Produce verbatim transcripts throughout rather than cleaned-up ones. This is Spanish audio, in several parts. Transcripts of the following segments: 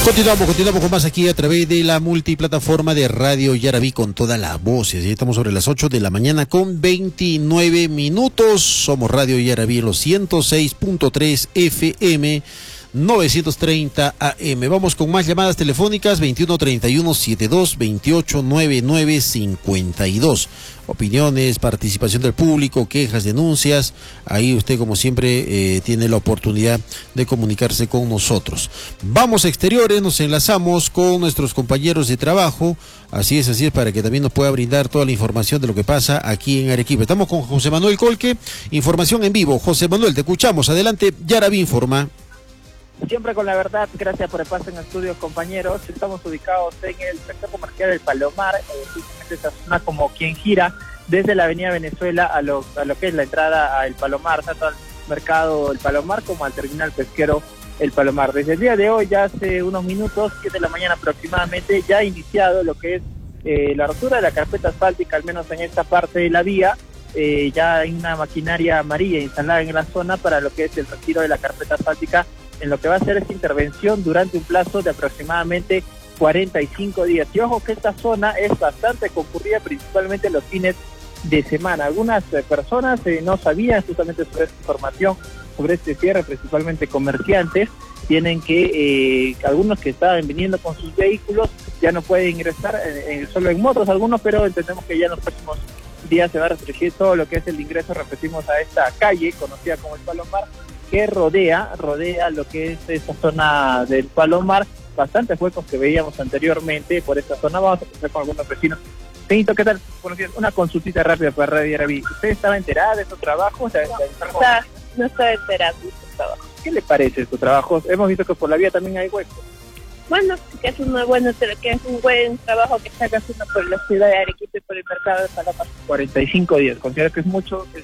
Continuamos, continuamos con más aquí a través de la multiplataforma de Radio Yaraví con todas las voces. Ya estamos sobre las ocho de la mañana con veintinueve minutos. Somos Radio Yaraví en los ciento seis punto tres F M, novecientos treinta A M. Vamos con más llamadas telefónicas, veintiuno treinta y uno setenta y dos veintiocho noventa y nueve cincuenta y dos. Opiniones, participación del público, quejas, denuncias. Ahí usted, como siempre, eh, tiene la oportunidad de comunicarse con nosotros. Vamos a exteriores, nos enlazamos con nuestros compañeros de trabajo. Así es, así es, para que también nos pueda brindar toda la información de lo que pasa aquí en Arequipa. Estamos con José Manuel Colque, información en vivo. José Manuel, te escuchamos. Adelante, Yaraví informa. Siempre con la verdad, gracias por el paso en estudios, compañeros. Estamos ubicados en el sector comercial del Palomar, eh, justamente esta zona como quien gira desde la avenida Venezuela a lo, a lo que es la entrada al Palomar, tanto al mercado El Palomar como al terminal pesquero El Palomar. Desde el día de hoy, ya hace unos minutos, siete de la mañana aproximadamente, ya ha iniciado lo que es eh, la rotura de la carpeta asfáltica, al menos en esta parte de la vía. Eh, ya hay una maquinaria amarilla instalada en la zona para lo que es el retiro de la carpeta asfáltica, en lo que va a ser esta intervención durante un plazo de aproximadamente cuarenta y cinco días. Y ojo que esta zona es bastante concurrida, principalmente los fines de semana. Algunas eh, personas eh, no sabían justamente sobre esta información, sobre este cierre, principalmente comerciantes. Tienen que, eh, algunos que estaban viniendo con sus vehículos, ya no pueden ingresar eh, eh, solo en motos algunos, pero entendemos que ya en los próximos días se va a restringir todo lo que es el ingreso, repetimos, a esta calle conocida como El Palomar, que rodea, rodea lo que es esta zona del Palomar. Bastantes huecos que veíamos anteriormente por esta zona. Vamos a empezar con algunos vecinos. Señorito, ¿qué tal? Buenos días. Una consultita rápida para Radio Yaraví. ¿Usted estaba enterada de estos trabajos? No, está, no estaba enterada de estos trabajos. ¿Qué le parece estos trabajos? Hemos visto que por la vía también hay huecos. Bueno, que es, una buena, que es un buen trabajo que está haciendo por la ciudad de Arequipa y por el mercado de Palomar. cuarenta y cinco días. ¿Considera que es mucho? Es...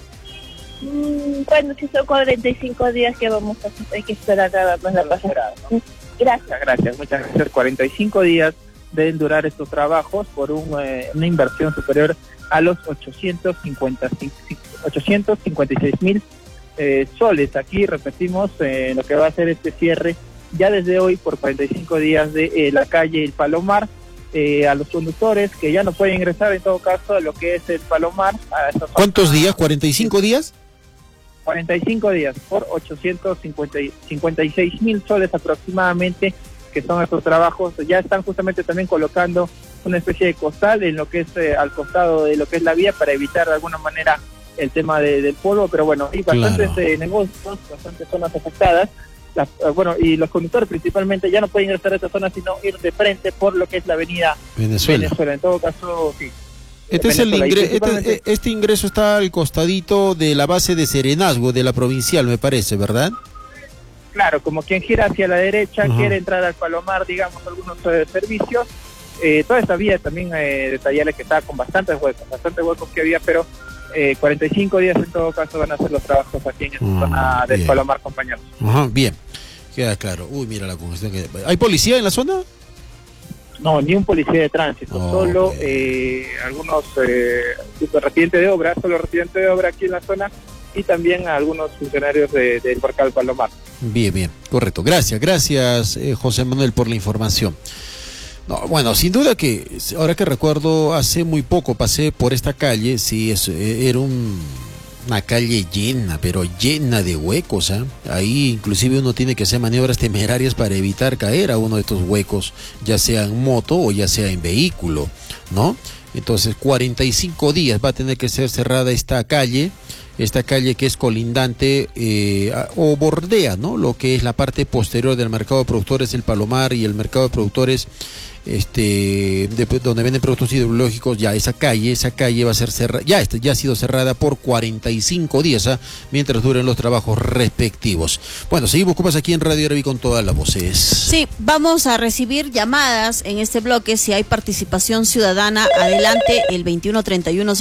Mm, bueno, si son cuarenta y cinco días que vamos a hacer, hay que esperar nada más la pasada. ¿No? Gracias. Muchas gracias, muchas gracias. cuarenta y cinco días deben durar estos trabajos por un, eh, una inversión superior a los ochocientos cincuenta y seis mil eh, soles. Aquí repetimos eh, lo que va a ser este cierre ya desde hoy por cuarenta y cinco días de eh, la calle El Palomar. Eh, a los conductores que ya no pueden ingresar en todo caso a lo que es El Palomar. A esta ¿Cuántos días? ¿cuarenta y cinco días? cuarenta y cinco días por ochocientos cincuenta y seis mil soles aproximadamente, que son estos trabajos. Ya están justamente también colocando una especie de costal en lo que es eh, al costado de lo que es la vía para evitar de alguna manera el tema de, del polvo, pero bueno, hay bastantes claro. eh, negocios, bastantes zonas afectadas. Las, eh, bueno, y los conductores principalmente ya no pueden ingresar a esta zona, sino ir de frente por lo que es la avenida Venezuela. Venezuela. En todo caso, sí. Este, es el ingre este, este ingreso está al costadito de la base de Serenazgo, de la provincial, me parece, ¿verdad? Claro, como quien gira hacia la derecha, uh-huh. quiere entrar al Palomar, digamos, algunos eh, servicios. Eh, toda esta vía también eh, detallarle que estaba con bastantes huecos, bastantes huecos que había, pero eh, cuarenta y cinco días en todo caso van a hacer los trabajos aquí en esta uh-huh. zona del bien. Palomar, compañeros. Uh-huh. Bien, queda claro. Uy, mira la congestión que... ¿Hay policía en la zona? No, ni un policía de tránsito, oh, solo okay. eh, algunos eh, residentes de obra, solo residentes de obra aquí en la zona y también algunos funcionarios del de, de mercado Palomar. Bien, bien, correcto. Gracias, gracias eh, José Manuel por la información. No, bueno, sin duda que, ahora que recuerdo, hace muy poco pasé por esta calle, sí, es, era un... una calle llena, pero llena de huecos, ¿eh? Ahí inclusive uno tiene que hacer maniobras temerarias para evitar caer a uno de estos huecos, ya sea en moto o ya sea en vehículo, ¿no? Entonces cuarenta y cinco días va a tener que ser cerrada esta calle, esta calle que es colindante eh, o bordea, ¿no? Lo que es la parte posterior del mercado de productores El Palomar y el mercado de productores este de, donde venden productos hidrológicos. Ya esa calle, esa calle va a ser cerrada, ya, está, ya ha sido cerrada por cuarenta y cinco días, ¿eh? Mientras duren los trabajos respectivos. Bueno, seguimos con más aquí en Radio Yaraví con todas las voces. Sí, vamos a recibir llamadas en este bloque. Si hay participación ciudadana, adelante, el veintiuno treinta y uno